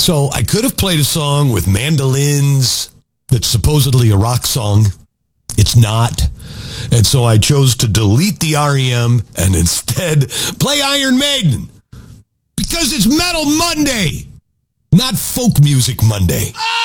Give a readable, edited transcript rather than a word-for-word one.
So I could have played a song with mandolins that's supposedly a rock song. It's not. And so I chose to delete the REM and instead play Iron Maiden. Because it's Metal Monday, not Folk Music Monday.